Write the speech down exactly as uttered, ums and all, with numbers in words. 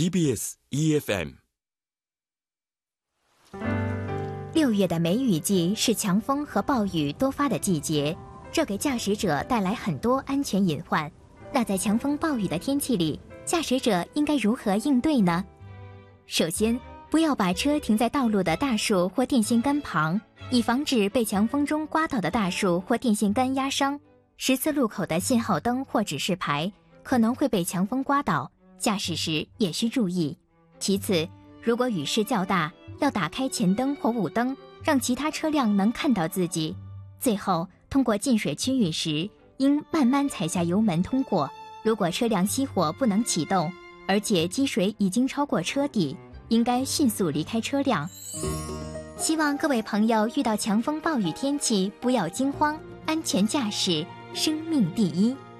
T B S E F M。 六月的梅雨季是强风和暴雨多发的季节，这给驾驶者带来很多安全隐患。那在强风暴雨的天气里，驾驶者应该如何应对呢？首先，不要把车停在道路的大树或电线杆旁，以防止被强风中刮倒的大树或电线杆压伤。十字路口的信号灯或指示牌可能会被强风刮倒，驾驶时也需注意。其次，如果雨势较大，要打开前灯或雾灯，让其他车辆能看到自己。最后，通过进水区域时，应慢慢踩下油门通过。如果车辆熄火不能启动，而且积水已经超过车底，应该迅速离开车辆。希望各位朋友遇到强风暴雨天气不要惊慌，安全驾驶，生命第一。